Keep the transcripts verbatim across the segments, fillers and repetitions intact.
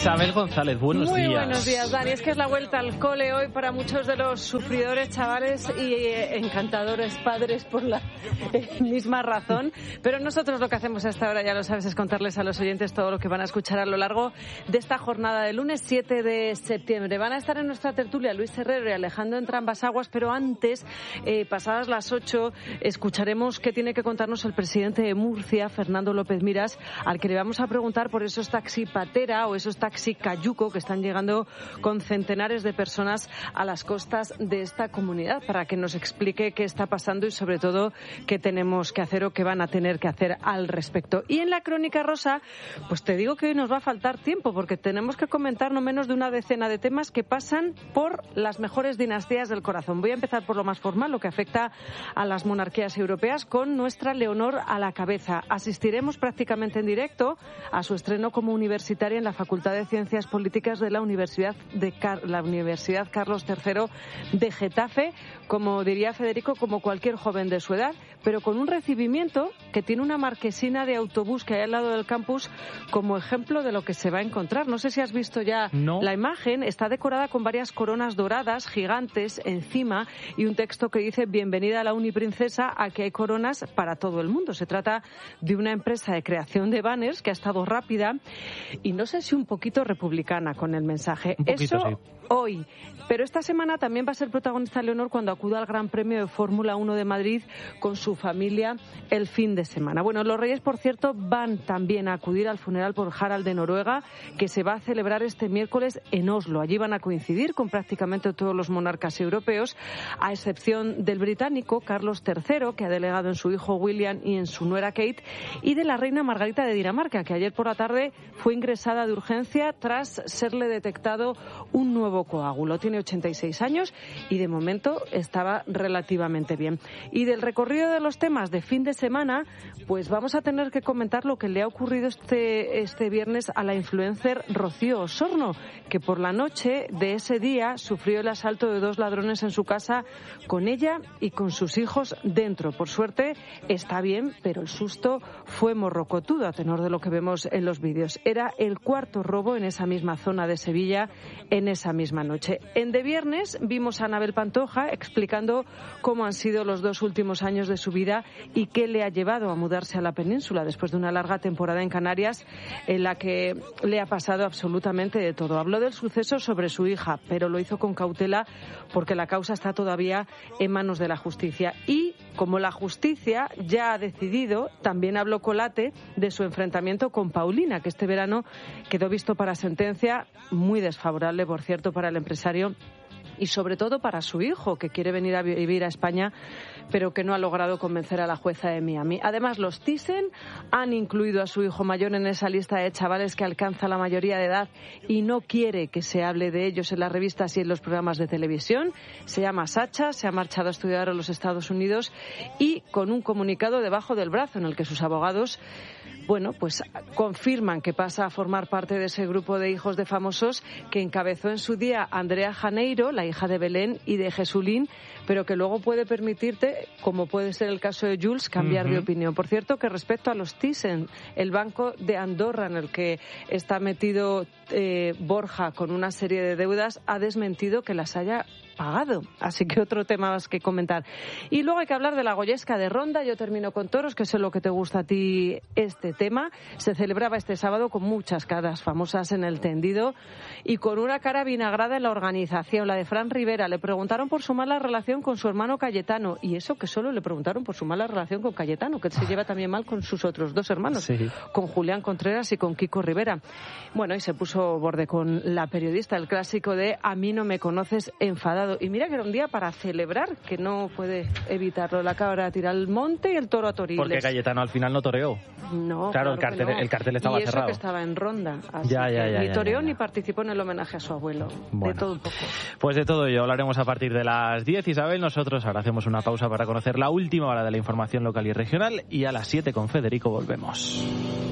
Isabel González, buenos Muy días. Muy buenos días, Dani. Es que es la vuelta al cole hoy para muchos de los sufridores chavales y eh, encantadores padres por la eh, misma razón. Pero nosotros lo que hacemos a esta hora, ya lo sabes, es contarles a los oyentes todo lo que van a escuchar a lo largo de esta jornada de lunes siete de septiembre. Van a estar en nuestra tertulia Luis Herrero y Alejandro Entrambas-Aguas, pero antes, eh, pasadas las ocho, escucharemos qué tiene que contarnos el presidente de Murcia, Fernando López Miras, al que le vamos a preguntar por esos taxi patera o esos taxi cayuco que están llegando con centenares de personas a las costas de esta comunidad, para que nos explique qué está pasando y sobre todo qué tenemos que hacer o qué van a tener que hacer al respecto. Y en la crónica rosa, pues te digo que hoy nos va a faltar tiempo porque tenemos que comentar no menos de una decena de temas que pasan por las mejores dinastías del corazón. Voy a empezar por lo más formal, lo que afecta a las monarquías europeas, con nuestra Leonor a la cabeza. Asistiremos prácticamente en directo a su estreno como universitaria en la Facultad de Ciencias Políticas de la Universidad de Car- la Universidad Carlos tercero de Getafe, como diría Federico, como cualquier joven de su edad, pero con un recibimiento que tiene una marquesina de autobús que hay al lado del campus como ejemplo de lo que se va a encontrar. No sé si has visto ya no. La imagen. Está decorada con varias coronas doradas gigantes encima y un texto que dice: bienvenida a la Uniprincesa, aquí hay coronas para todo el mundo. Se trata de una empresa de creación de banners que ha estado rápida y no sé si un poquito republicana con el mensaje. Un poquito, Eso sí. Hoy. Pero esta semana también va a ser protagonista Leonor cuando acuda al Gran Premio de Fórmula uno de Madrid con su familia el fin de semana. Bueno, los Reyes, por cierto, van también a acudir al funeral por Harald de Noruega, que se va a celebrar este miércoles en Oslo. Allí van a coincidir con prácticamente todos los monarcas europeos, a excepción del británico Carlos tercero, que ha delegado en su hijo William y en su nuera Kate, y de la reina Margarita de Dinamarca, que ayer por la tarde fue ingresada de urgencia tras serle detectado un nuevo coágulo. Tiene ochenta y seis años y de momento estaba relativamente bien. Y del recorrido de los temas de fin de semana, pues vamos a tener que comentar lo que le ha ocurrido este, este viernes a la influencer Rocío Osorno, que por la noche de ese día sufrió el asalto de dos ladrones en su casa con ella y con sus hijos dentro. Por suerte está bien, pero el susto fue morrocotudo, a tenor de lo que vemos en los vídeos. Era el cuarto robo en esa misma zona de Sevilla en esa misma noche. En De Viernes vimos a Anabel Pantoja explicando cómo han sido los dos últimos años de su vida y qué le ha llevado a mudarse a la península después de una larga temporada en Canarias en la que le ha pasado absolutamente de todo. Habló del suceso sobre su hija, pero lo hizo con cautela porque la causa está todavía en manos de la justicia. Y como la justicia ya ha decidido, también habló Colate de su enfrentamiento con Paulina, que este verano quedó visto para sentencia, muy desfavorable, por cierto, para el empresario y sobre todo para su hijo, que quiere venir a vivir a España, pero que no ha logrado convencer a la jueza de Miami. Además, los Thyssen han incluido a su hijo mayor en esa lista de chavales que alcanza la mayoría de edad y no quiere que se hable de ellos en las revistas y en los programas de televisión. Se llama Sacha, se ha marchado a estudiar a los Estados Unidos y con un comunicado debajo del brazo en el que sus abogados, bueno, pues confirman que pasa a formar parte de ese grupo de hijos de famosos que encabezó en su día Andrea Janeiro, la hija de Belén y de Jesulín, pero que luego puede permitirte, como puede ser el caso de Jules, cambiar uh-huh. de opinión. Por cierto, que respecto a los Thyssen, el Banco de Andorra, en el que está metido eh, Borja con una serie de deudas, ha desmentido que las haya pagado. Así que otro tema más que comentar. Y luego hay que hablar de la Goyesca de Ronda. Yo termino con toros, que sé lo que te gusta a ti este tema. Se celebraba este sábado con muchas caras famosas en el tendido y con una cara vinagrada en la organización, la de Fran Rivera. Le preguntaron por su mala relación con su hermano Cayetano, y eso que solo le preguntaron por su mala relación con Cayetano, que se lleva también mal con sus otros dos hermanos, sí, con Julián Contreras y con Kiko Rivera. Bueno, y se puso borde con la periodista, el clásico de "a mí no me conoces", enfadado. Y mira que era un día para celebrar, que no puede evitarlo. La cabra tira al monte y el toro a Toriles. Porque Cayetano al final no toreó. No, claro, claro el cartel, no. el cartel estaba y eso cerrado. Que estaba en Ronda. Así ya, ya, ya, ni ya, toreó ya, ya. ni participó en el homenaje a su abuelo. Bueno, de todo un poco. Pues de todo ello hablaremos a partir de las diez, Isabel. Nosotros ahora hacemos una pausa para conocer la última hora de la información local y regional, y a las siete con Federico volvemos.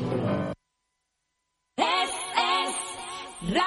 Es, es radio.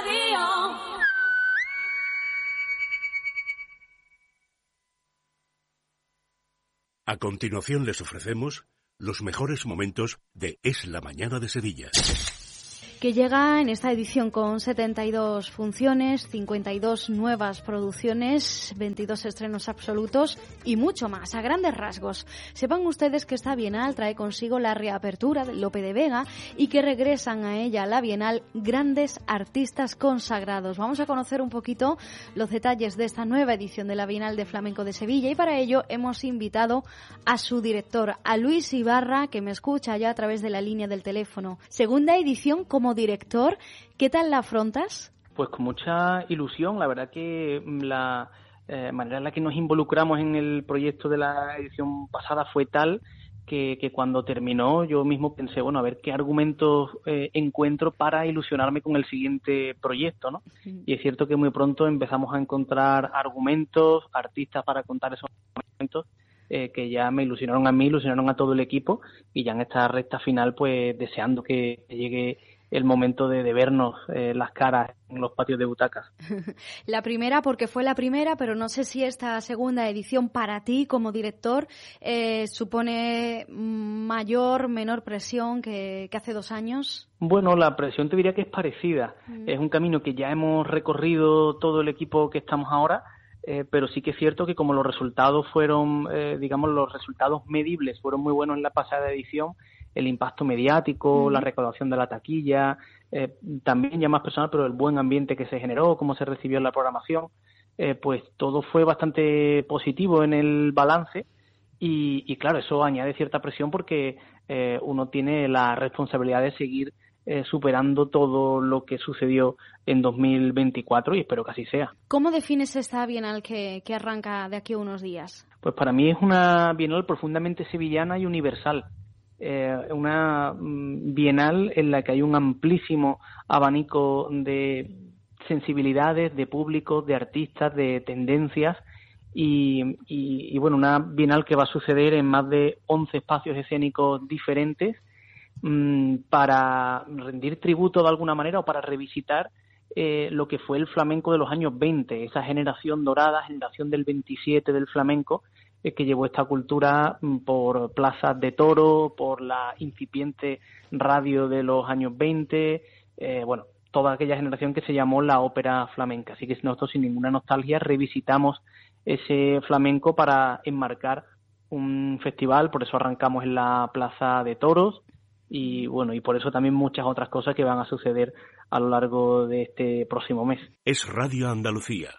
A continuación les ofrecemos los mejores momentos de Es la Mañana de Sevilla. que llega en esta edición con setenta y dos funciones, cincuenta y dos nuevas producciones, veintidós estrenos absolutos y mucho más, a grandes rasgos. Sepan ustedes que esta Bienal trae consigo la reapertura de Lope de Vega y que regresan a ella, a la Bienal, grandes artistas consagrados. Vamos a conocer un poquito los detalles de esta nueva edición de la Bienal de Flamenco de Sevilla y para ello hemos invitado a su director, a Luis Ibarra, que me escucha ya a través de la línea del teléfono. Segunda edición como director, ¿qué tal la afrontas? Pues con mucha ilusión, la verdad que la eh, manera en la que nos involucramos en el proyecto de la edición pasada fue tal que, que cuando terminó yo mismo pensé, bueno, a ver qué argumentos eh, encuentro para ilusionarme con el siguiente proyecto, ¿no? Sí. Y es cierto que muy pronto empezamos a encontrar argumentos, artistas para contar esos argumentos, Eh, que ya me ilusionaron a mí, ilusionaron a todo el equipo y ya en esta recta final pues deseando que llegue el momento de, de vernos eh, las caras en los patios de butacas. La primera porque fue la primera, pero no sé si esta segunda edición para ti como director eh, supone mayor, menor presión que, que hace dos años. Bueno, la presión te diría que es parecida. Mm. Es un camino que ya hemos recorrido todo el equipo que estamos ahora. Eh, pero sí que es cierto que como los resultados fueron, eh, digamos, los resultados medibles fueron muy buenos en la pasada edición, el impacto mediático, uh-huh. la recaudación de la taquilla, eh, también ya más personal, pero el buen ambiente que se generó, cómo se recibió en la programación, eh, pues todo fue bastante positivo en el balance y, y claro, eso añade cierta presión porque eh, uno tiene la responsabilidad de seguir Eh, superando todo lo que sucedió en dos mil veinticuatro y espero que así sea. ¿Cómo defines esta Bienal que, que arranca de aquí a unos días? Pues para mí es una Bienal profundamente sevillana y universal. Eh, una mm, Bienal en la que hay un amplísimo abanico de sensibilidades, de públicos, de artistas, de tendencias y, y, y bueno, una Bienal que va a suceder en más de once espacios escénicos diferentes para rendir tributo de alguna manera o para revisitar eh, lo que fue el flamenco de los años veinte, esa generación dorada, generación del veintisiete del flamenco, eh, que llevó esta cultura por plazas de toro, por la incipiente radio de los años veinte, eh, bueno, toda aquella generación que se llamó la ópera flamenca. Así que nosotros sin ninguna nostalgia revisitamos ese flamenco para enmarcar un festival, por eso arrancamos en la Plaza de Toros, y bueno, y por eso también muchas otras cosas que van a suceder a lo largo de este próximo mes. Es Radio Andalucía.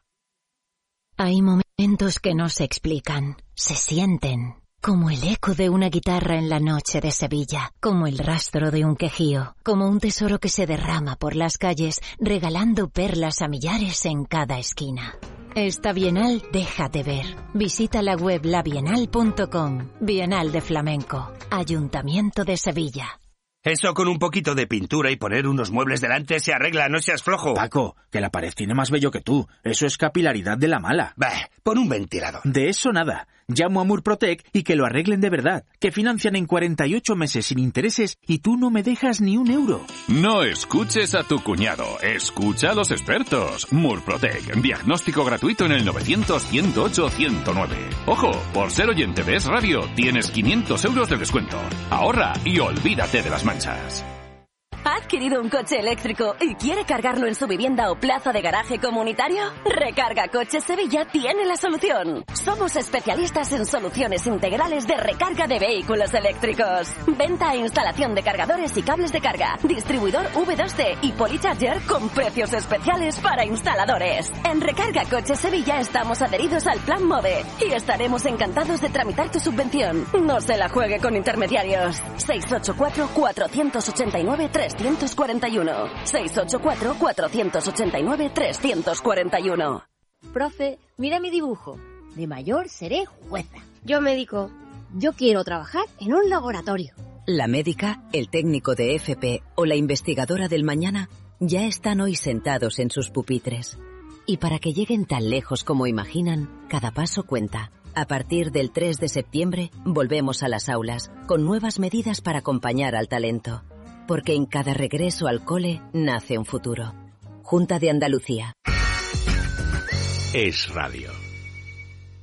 Hay momentos que no se explican, se sienten, como el eco de una guitarra en la noche de Sevilla, como el rastro de un quejío, como un tesoro que se derrama por las calles, regalando perlas a millares en cada esquina. Esta Bienal déjate ver. Visita la web la bienal punto com. Bienal de Flamenco. Ayuntamiento de Sevilla. Eso con un poquito de pintura y poner unos muebles delante se arregla, no seas flojo. Paco, que la pared tiene más vello que tú. Eso es capilaridad de la mala. Bah, pon un ventilador. De eso nada. Llamo a Murprotec y que lo arreglen de verdad. Que financian en cuarenta y ocho meses sin intereses y tú no me dejas ni un euro. No escuches a tu cuñado. Escucha a los expertos. Murprotec. Diagnóstico gratuito en el novecientos, ciento ocho, ciento nueve. Ojo, por ser oyente de Es Radio, tienes quinientos euros de descuento. Ahorra y olvídate de las manchas. ¿Ha adquirido un coche eléctrico y quiere cargarlo en su vivienda o plaza de garaje comunitario? Recarga Coches Sevilla tiene la solución. Somos especialistas en soluciones integrales de recarga de vehículos eléctricos. Venta e instalación de cargadores y cables de carga. Distribuidor V dos T y Polycharger con precios especiales para instaladores. En Recarga Coches Sevilla estamos adheridos al Plan MOVE y estaremos encantados de tramitar tu subvención. No se la juegue con intermediarios. seis ocho cuatro, cuatro ocho nueve, tres cuatro uno. seis ocho cuatro, cuatro ocho nueve, tres cuatro uno. Profe, mira mi dibujo. De mayor seré jueza. Yo médico. Yo quiero trabajar en un laboratorio. La médica, el técnico de F P o la investigadora del mañana ya están hoy sentados en sus pupitres. Y para que lleguen tan lejos como imaginan, cada paso cuenta. A partir del tres de septiembre, volvemos a las aulas, con nuevas medidas para acompañar al talento. Porque en cada regreso al cole nace un futuro. Junta de Andalucía. Es Radio.